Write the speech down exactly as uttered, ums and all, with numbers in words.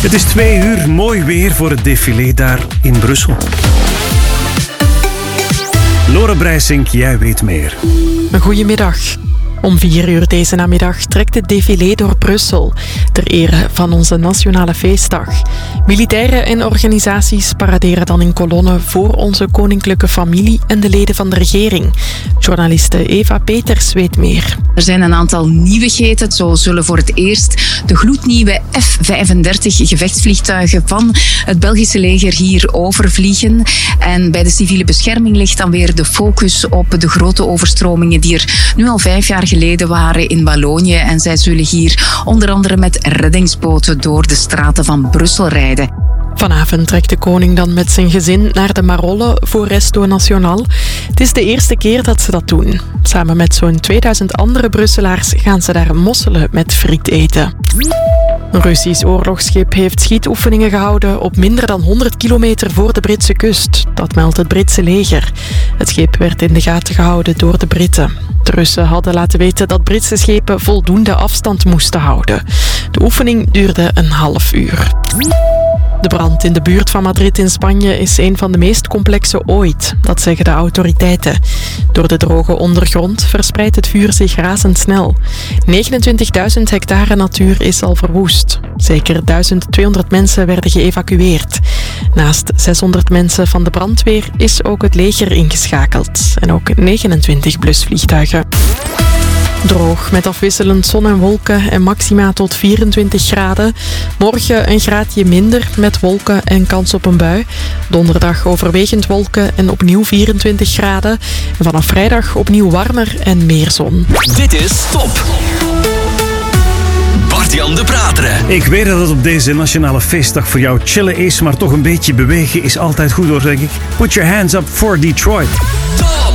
Het is twee uur, mooi weer voor het défilé daar in Brussel. Lore Breisink, jij weet meer. Goedemiddag. Om vier uur deze namiddag trekt het défilé door Brussel, ter ere van onze nationale feestdag. Militairen en organisaties paraderen dan in kolonne voor onze koninklijke familie en de leden van de regering. Journaliste Eva Peters weet meer. Er zijn een aantal nieuwigheden. Zo zullen voor het eerst de gloednieuwe F vijfendertig gevechtsvliegtuigen van het Belgische leger hier overvliegen. En bij de civiele bescherming ligt dan weer de focus op de grote overstromingen die er nu al vijf jaar geleden waren in Wallonië. En zij zullen hier onder andere met reddingsboten door de straten van Brussel rijden. Vanavond trekt de koning dan met zijn gezin naar de Marolle voor Resto National. Het is de eerste keer dat ze dat doen. Samen met zo'n tweeduizend andere Brusselaars gaan ze daar mosselen met friet eten. Een Russisch oorlogsschip heeft schietoefeningen gehouden op minder dan honderd kilometer voor de Britse kust. Dat meldt het Britse leger. Het schip werd in de gaten gehouden door de Britten. De Russen hadden laten weten dat Britse schepen voldoende afstand moesten houden. De oefening duurde een half uur. De brand in de buurt van Madrid in Spanje is een van de meest complexe ooit, dat zeggen de autoriteiten. Door de droge ondergrond verspreidt het vuur zich razendsnel. negenentwintigduizend hectare natuur is al verwoest. Zeker duizend tweehonderd mensen werden geëvacueerd. Naast zeshonderd mensen van de brandweer is ook het leger ingeschakeld en ook negenentwintig blusvliegtuigen. Droog, met afwisselend zon en wolken en maxima tot vierentwintig graden. Morgen een graadje minder met wolken en kans op een bui. Donderdag overwegend wolken en opnieuw vierentwintig graden. En vanaf vrijdag opnieuw warmer en meer zon. Dit is Top. Bart-Jan de Prateren. Ik weet dat het op deze nationale feestdag voor jou chillen is, maar toch een beetje bewegen is altijd goed hoor, denk ik. Put your hands up for Detroit. Top.